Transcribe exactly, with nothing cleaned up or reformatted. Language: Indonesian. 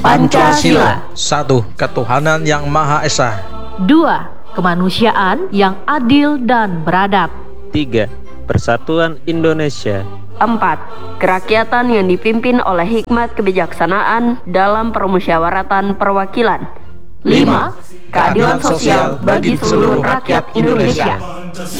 Pancasila. Satu, ketuhanan yang Maha Esa. Dua, kemanusiaan yang adil dan beradab. Tiga, persatuan Indonesia. Empat, kerakyatan yang dipimpin oleh hikmat kebijaksanaan dalam permusyawaratan perwakilan. Lima, keadilan sosial bagi seluruh rakyat Indonesia.